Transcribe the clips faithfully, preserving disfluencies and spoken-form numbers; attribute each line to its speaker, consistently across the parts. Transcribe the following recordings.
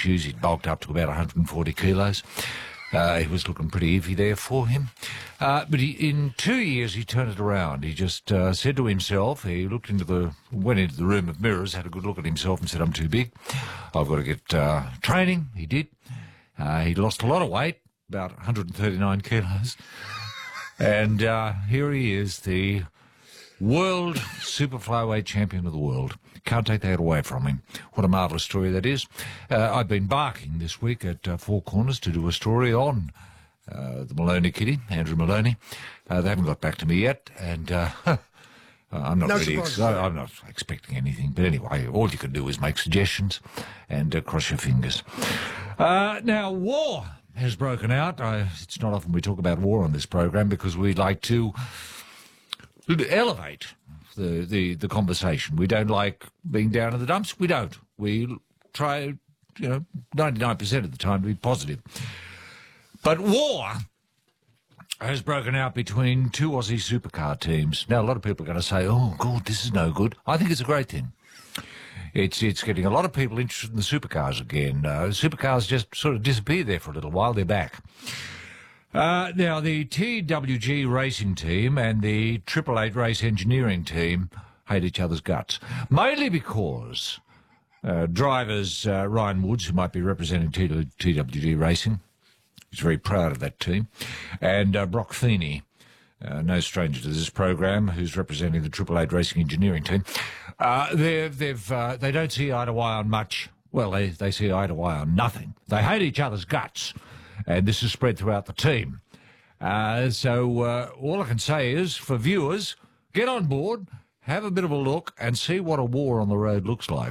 Speaker 1: issues. He'd bulked up to about one hundred forty kilos. Uh, he was looking pretty iffy there for him. Uh, but he, in two years, he turned it around. He just uh, said to himself, he looked into the, went into the room of mirrors, had a good look at himself and said, I'm too big. I've got to get uh, training. He did. Uh, he lost a lot of weight, about one hundred thirty-nine kilos. And uh, here he is, the world super flyweight champion of the world. Can't take that away from him. What a marvellous story that is. Uh, I've been barking this week at uh, Four Corners to do a story on uh, the Maloney kiddie, Andrew Maloney. Uh, they haven't got back to me yet, and uh, I'm not
Speaker 2: no
Speaker 1: really. Ex- I'm not expecting anything. But anyway, all you can do is make suggestions and uh, cross your fingers. Uh, now, war has broken out. I, it's not often we talk about war on this program because we like to elevate the, the, the conversation. We don't like being down in the dumps. We don't. We try, you know, ninety-nine percent of the time to be positive. But war has broken out between two Aussie supercar teams. Now, a lot of people are going to say, oh, God, this is no good. I think it's a great thing. It's it's getting a lot of people interested in the supercars again. Uh, supercars just sort of disappeared there for a little while. They're back. Uh, now, the T W G racing team and the Triple Eight race engineering team hate each other's guts, mainly because uh, drivers uh, Ryan Woods, who might be representing T W G Racing, he's very proud of that team, and uh, Brock Feeney, uh, no stranger to this program, who's representing the Triple Eight racing engineering team. Uh, they've, they've, uh, they don't see eye to eye on much. Well, they, they see eye to eye on nothing. They hate each other's guts. And this is spread throughout the team. Uh, so uh, all I can say is, for viewers, get on board, have a bit of a look, and see what a war on the road looks like.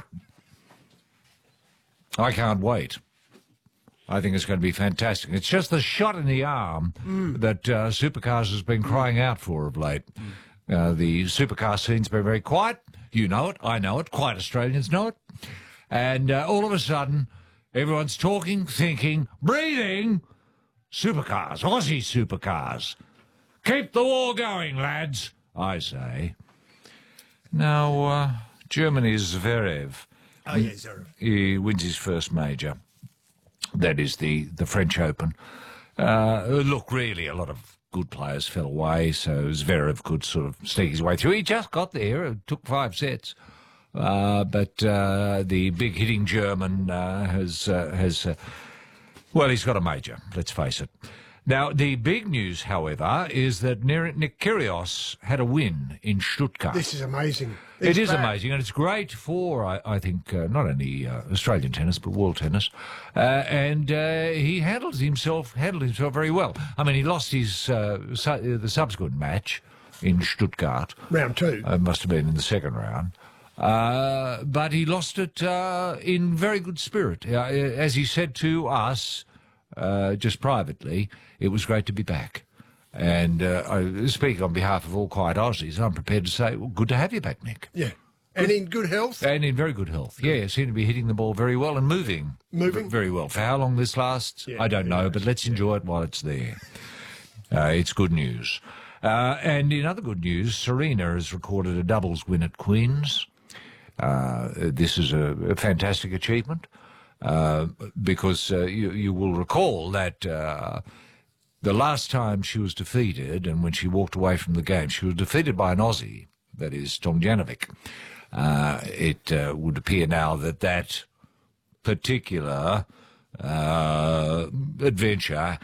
Speaker 1: I can't wait. I think it's going to be fantastic. It's just the shot in the arm mm. that uh, Supercars has been crying out for of late. Mm. Uh, the supercar scene's been very quiet. You know it. I know it. Quite Australians know it. And uh, all of a sudden, everyone's talking, thinking, breathing, supercars, Aussie supercars. Keep the war going, lads, I say. Now, uh, Germany's Zverev.
Speaker 2: Oh, yeah, Zverev.
Speaker 1: He wins his first major. That is the, the French Open. Uh, look, really, a lot of good players fell away, so Zverev could sort of sneak his way through. He just got there. It took five sets. Uh, but uh, the big hitting German uh, has, uh, has uh, well, he's got a major, let's face it. Now, the big news, however, is that Nick Kyrgios had a win in Stuttgart.
Speaker 2: This is amazing.
Speaker 1: It's it is back. amazing, and it's great for, I, I think, uh, not only uh, Australian tennis, but world tennis. Uh, and uh, he handled himself handled himself very well. I mean, he lost his uh, su- the subsequent match in Stuttgart.
Speaker 2: Round two.
Speaker 1: Uh, must have been in the second round. Uh, but he lost it uh, in very good spirit. Uh, as he said to us, uh, just privately, it was great to be back. And uh, I speak on behalf of all quiet Aussies. I'm prepared to say, well, good to have you back, Nick.
Speaker 2: Yeah. And in good health?
Speaker 1: And in very good health. Yeah, seem to be hitting the ball very well and moving.
Speaker 2: Moving?
Speaker 1: Very well. For how long this lasts,
Speaker 2: yeah,
Speaker 1: I don't know,
Speaker 2: knows.
Speaker 1: but let's enjoy it while it's there. Uh, it's good news. Uh, and in other good news, Serena has recorded a doubles win at Queen's. Uh, this is a, a fantastic achievement uh, because uh, you, you will recall that uh, the last time she was defeated, and when she walked away from the game, she was defeated by an Aussie, that is Tomljanovic. Uh, it uh, would appear now that that particular uh, adventure,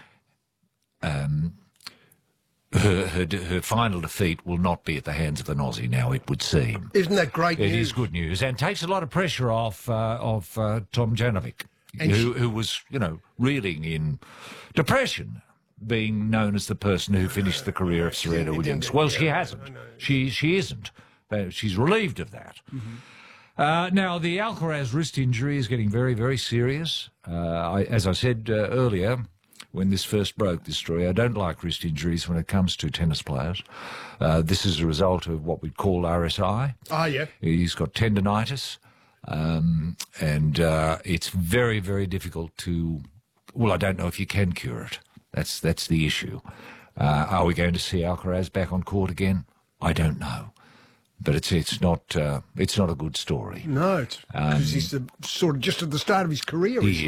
Speaker 1: um, her, her, her final defeat will not be at the hands of an Aussie now, it would seem.
Speaker 2: Isn't that great news?
Speaker 1: It is good news, and takes a lot of pressure off uh, of uh, Tomljanovic, who,
Speaker 2: she...
Speaker 1: who was, you know, reeling in depression, being known as the person who finished the career of Serena Williams. Well, she hasn't. She she isn't. She's relieved of that. Mm-hmm. Uh, now, the Alcaraz wrist injury is getting very, very serious. Uh, I, as I said uh, earlier, when this first broke, this story, I don't like wrist injuries when it comes to tennis players. Uh, this is a result of what we'd call R S I.
Speaker 2: Ah, yeah.
Speaker 1: He's got tendonitis, um, and uh, it's very, very difficult to... Well, I don't know if you can cure it. That's that's the issue. Uh, are we going to see Alcaraz back on court again? I don't know. But it's it's not uh, it's not a good story.
Speaker 2: No, it's because um, he's the, sort of just at the start of his career.
Speaker 1: He